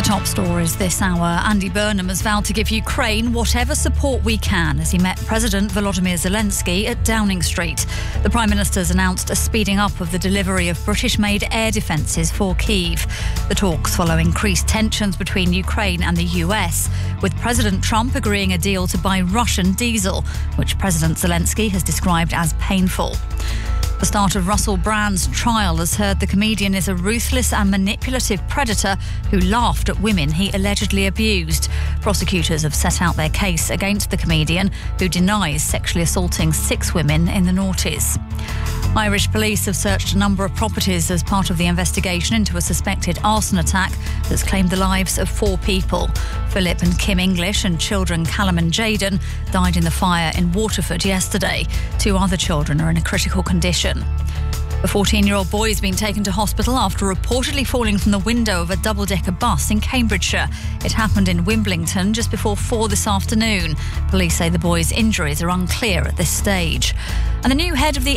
Top stories this hour. Andy Burnham has vowed to give Ukraine whatever support we can as he met President Volodymyr Zelensky at Downing Street. The Prime Minister's announced a speeding up of the delivery of British-made air defences for Kyiv. The talks follow increased tensions between Ukraine and the US, with President Trump agreeing a deal to buy Russian diesel, which President Zelensky has described as painful. The start of Russell Brand's trial has heard the comedian is a ruthless and manipulative predator who laughed at women he allegedly abused. Prosecutors have set out their case against the comedian, who denies sexually assaulting 6 women in the noughties. Irish police have searched a number of properties as part of the investigation into a suspected arson attack that's claimed the lives of 4 people. Philip and Kim English and children Callum and Jayden died in the fire in Waterford yesterday. 2 other children are in a critical condition. A 14-year-old boy has been taken to hospital after reportedly falling from the window of a double-decker bus in Cambridgeshire. It happened in Wimbledon just before 4 this afternoon. Police say the boy's injuries are unclear at this stage. And the new head of the